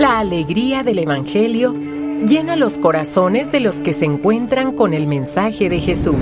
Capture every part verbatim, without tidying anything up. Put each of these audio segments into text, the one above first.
La alegría del Evangelio llena los corazones de los que se encuentran con el mensaje de Jesús.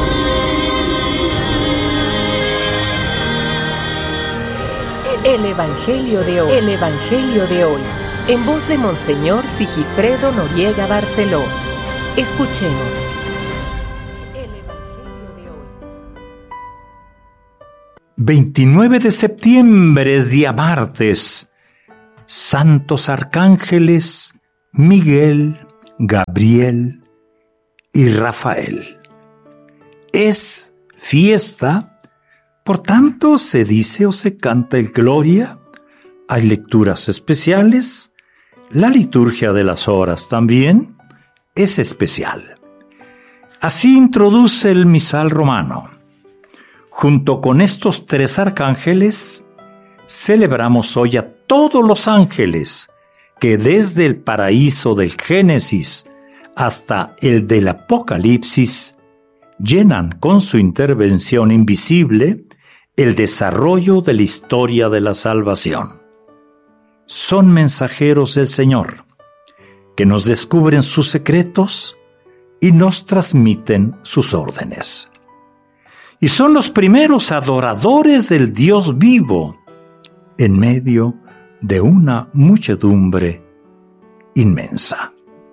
El Evangelio de hoy. El Evangelio de hoy. En voz de Monseñor Sigifredo Noriega Barceló. Escuchemos. El Evangelio de hoy. veintinueve de septiembre es día martes. Santos arcángeles Miguel, Gabriel y Rafael. Es fiesta, por tanto se dice o se canta el Gloria, hay lecturas especiales, la liturgia de las horas también es especial. Así introduce el misal romano. Junto con estos tres arcángeles, celebramos hoy a todos los ángeles que desde el paraíso del Génesis hasta el del Apocalipsis llenan con su intervención invisible el desarrollo de la historia de la salvación. Son mensajeros del Señor, que nos descubren sus secretos y nos transmiten sus órdenes. Y son los primeros adoradores del Dios vivo, en medio de una muchedumbre inmensa.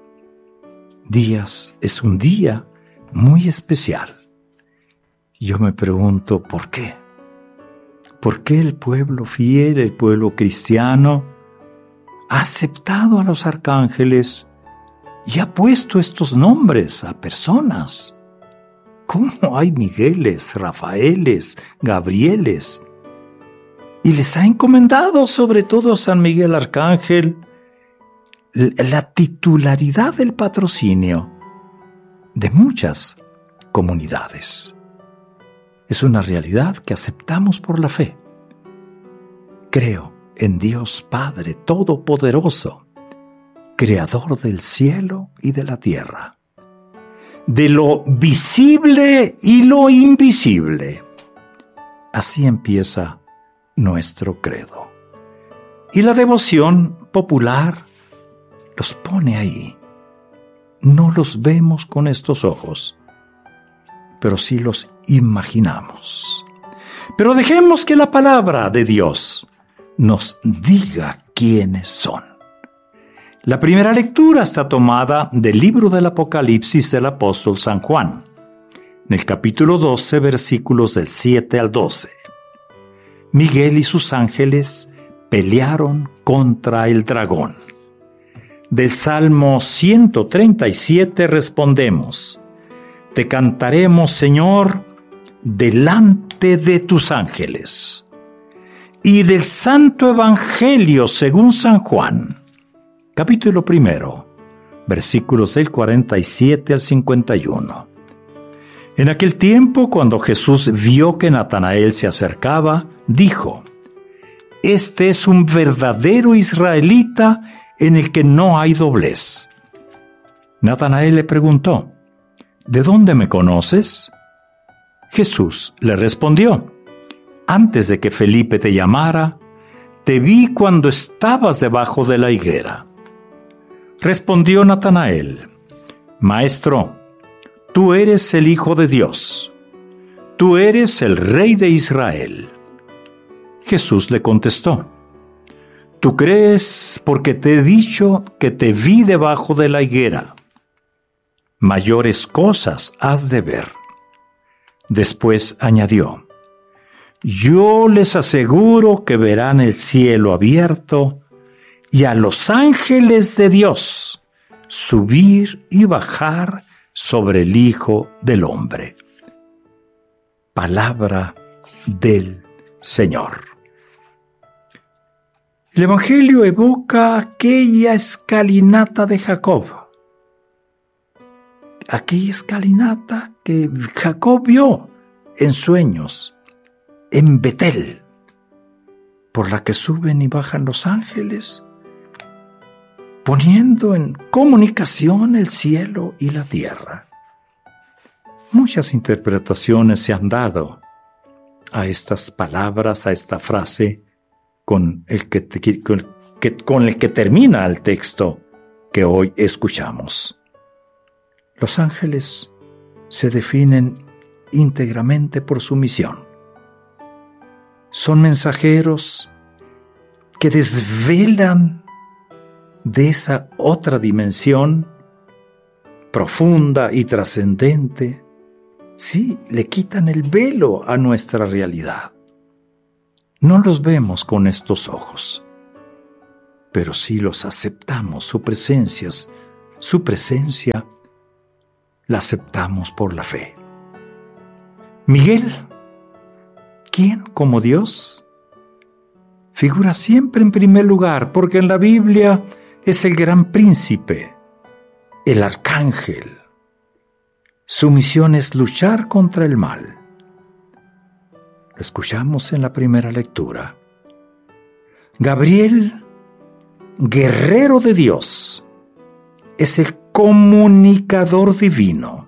Días es un día muy especial. Yo me pregunto, ¿por qué? ¿Por qué el pueblo fiel, el pueblo cristiano, ha aceptado a los arcángeles y ha puesto estos nombres a personas? ¿Cómo hay Migueles, Rafaeles, Gabrieles? Y les ha encomendado sobre todo a San Miguel Arcángel la titularidad del patrocinio de muchas comunidades. Es una realidad que aceptamos por la fe. Creo en Dios Padre Todopoderoso, Creador del cielo y de la tierra, de lo visible y lo invisible. Así empieza nuestro credo. Y la devoción popular los pone ahí. No los vemos con estos ojos, pero sí los imaginamos. Pero dejemos que la palabra de Dios nos diga quiénes son. La primera lectura está tomada del libro del Apocalipsis del apóstol San Juan, en el capítulo doce, versículos del siete al doce. Miguel y sus ángeles pelearon contra el dragón. Del Salmo ciento treinta y siete respondemos: Te cantaremos, Señor, delante de tus ángeles. Y del Santo Evangelio según San Juan, capítulo primero, versículos del cuarenta y siete al cincuenta y uno. En aquel tiempo, cuando Jesús vio que Natanael se acercaba, dijo: Este es un verdadero israelita en el que no hay doblez. Natanael le preguntó: ¿De dónde me conoces? Jesús le respondió: Antes de que Felipe te llamara, te vi cuando estabas debajo de la higuera. Respondió Natanael: Maestro, tú eres el Hijo de Dios. Tú eres el Rey de Israel. Jesús le contestó: Tú crees porque te he dicho que te vi debajo de la higuera. Mayores cosas has de ver. Después añadió: Yo les aseguro que verán el cielo abierto y a los ángeles de Dios subir y bajar sobre el Hijo del Hombre. Palabra del Señor. El Evangelio evoca aquella escalinata de Jacob. Aquella escalinata que Jacob vio en sueños, en Betel, por la que suben y bajan los ángeles, poniendo en comunicación el cielo y la tierra. Muchas interpretaciones se han dado a estas palabras, a esta frase con el que, te, con que, con el que termina el texto que hoy escuchamos. Los ángeles se definen íntegramente por su misión. Son mensajeros que desvelan de esa otra dimensión profunda y trascendente. Sí, le quitan el velo a nuestra realidad. No los vemos con estos ojos, pero sí los aceptamos, su presencia, su presencia la aceptamos por la fe. Miguel, ¿quién como Dios? Figura siempre en primer lugar, porque en la Biblia es el gran príncipe, el arcángel. Su misión es luchar contra el mal. Lo escuchamos en la primera lectura. Gabriel, guerrero de Dios, es el comunicador divino.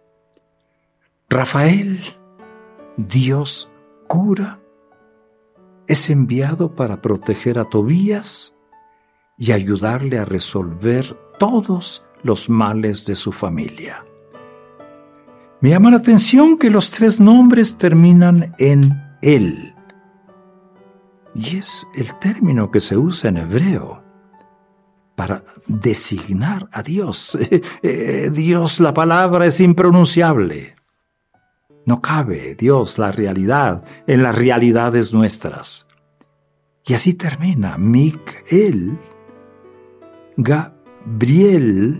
Rafael, Dios cura, es enviado para proteger a Tobías y ayudarle a resolver todos los males de su familia. Me llama la atención que los tres nombres terminan en él. Y es el término que se usa en hebreo para designar a Dios. Dios, la palabra es impronunciable. No cabe Dios, la realidad, en las realidades nuestras. Y así termina Micael, Gabriel,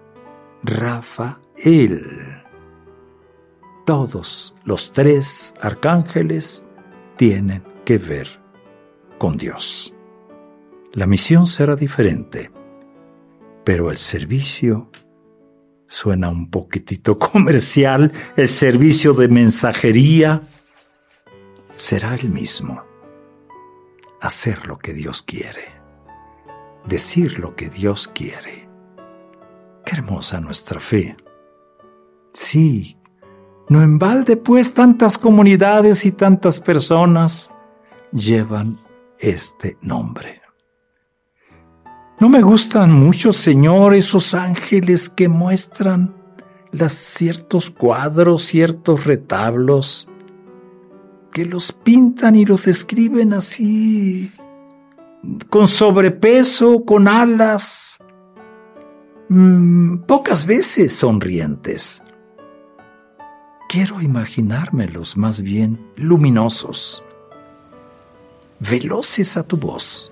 Rafael. Todos los tres arcángeles tienen que ver con Dios. La misión será diferente, pero el servicio suena un poquitito comercial. El servicio de mensajería será el mismo. Hacer lo que Dios quiere, decir lo que Dios quiere. Qué hermosa nuestra fe. Sí, no en balde pues tantas comunidades y tantas personas llevan este nombre. No me gustan mucho, Señor, esos ángeles que muestran las ciertos cuadros, ciertos retablos, que los pintan y los describen así, con sobrepeso, con alas, mmm, pocas veces sonrientes. Quiero imaginármelos más bien luminosos, veloces a tu voz,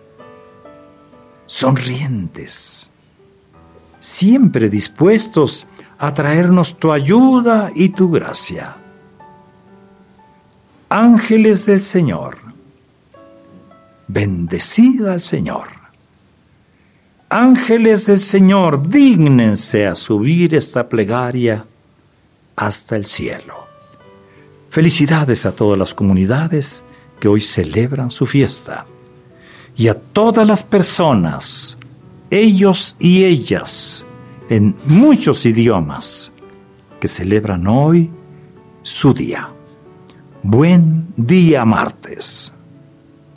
sonrientes, siempre dispuestos a traernos tu ayuda y tu gracia. Ángeles del Señor, bendecida al Señor. Ángeles del Señor, dígnense a subir esta plegaria hasta el cielo. Felicidades a todas las comunidades que hoy celebran su fiesta y a todas las personas, ellos y ellas, en muchos idiomas, que celebran hoy su día. Buen día martes.